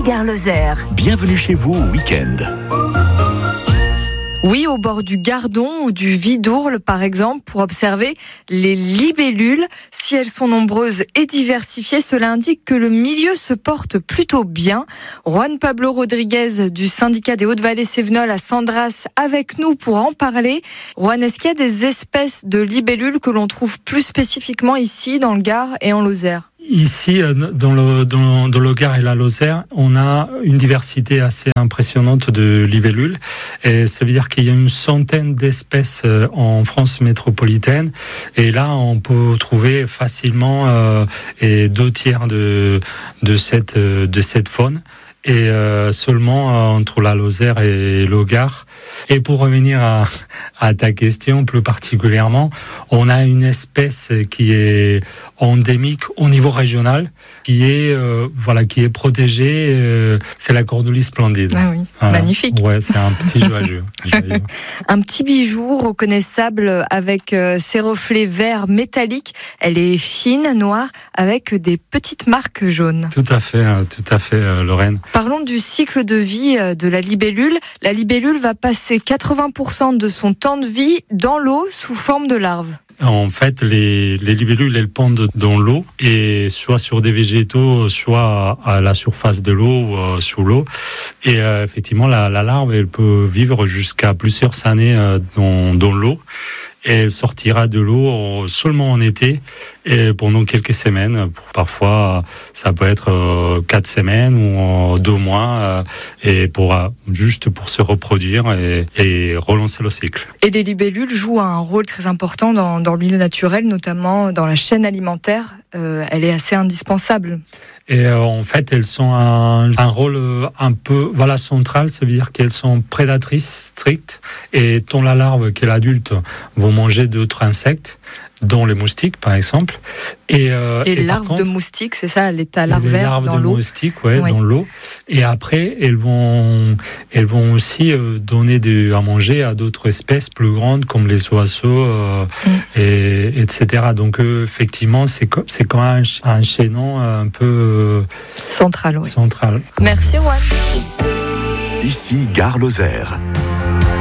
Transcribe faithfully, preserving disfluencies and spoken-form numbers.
Gare Lozère. Bienvenue chez vous au week-end. Oui, au bord du Gardon ou du Vidourle, par exemple, pour observer les libellules. Si elles sont nombreuses et diversifiées, cela indique que le milieu se porte plutôt bien. Juan Pablo Rodriguez du syndicat des Hautes-Vallées-Cévenol à Sandras avec nous pour en parler. Juan, est-ce qu'il y a des espèces de libellules que l'on trouve plus spécifiquement ici, dans le Gard et en Lozère ? Ici, dans le, dans, dans le Gard et la Lozère, on a une diversité assez impressionnante de libellules. Et ça veut dire qu'il y a une centaine d'espèces en France métropolitaine. Et là, on peut trouver facilement euh, et deux tiers de, de, cette, de cette faune. Et euh, seulement euh, entre la Lozère et le Gard. Et pour revenir à, à ta question plus particulièrement, on a une espèce qui est endémique au niveau régional, qui est euh, voilà, qui est protégée. Euh, c'est la cordolie splendide. Ah oui, voilà. Magnifique. Ouais, c'est un petit joyeux. Un petit bijou reconnaissable avec euh, ses reflets verts métalliques. Elle est fine, noire, avec des petites marques jaunes. Tout à fait, tout à fait, euh, Lorraine. Parlons du cycle de vie de la libellule. La libellule va passer quatre-vingts pour cent de son temps de vie dans l'eau sous forme de larve. En fait, les, les libellules, elles pondent dans l'eau, et soit sur des végétaux, soit à la surface de l'eau ou euh, sous l'eau. Et euh, effectivement, la, la larve, elle peut vivre jusqu'à plusieurs années euh, dans, dans l'eau. Et elle sortira de l'eau seulement en été et pendant quelques semaines. Parfois, ça peut être euh, quatre semaines ou euh, deux mois, euh, et pour euh, juste pour se reproduire et, et relancer le cycle. Et les libellules jouent un rôle très important dans, dans le milieu naturel, notamment dans la chaîne alimentaire. Euh, elle est assez indispensable. Et euh, en fait, elles sont un, un rôle euh, un peu voilà, central, ça veut dire qu'elles sont prédatrices strictes, et tant la larve que l'adulte vont manger d'autres insectes, dont les moustiques par exemple. Et, euh, les et larves contre, de moustiques, c'est ça, l'état larvaire les larves dans de l'eau. moustiques, ouais, oui. dans l'eau. Et après, elles vont, elles vont aussi euh, donner des, à manger à d'autres espèces plus grandes comme les oiseaux, euh, mm. et, etc. Donc euh, effectivement, c'est comme, c'est comme un, un chaînon un peu euh, central. Oui. central. Merci Juan. Ici Gare Lozère.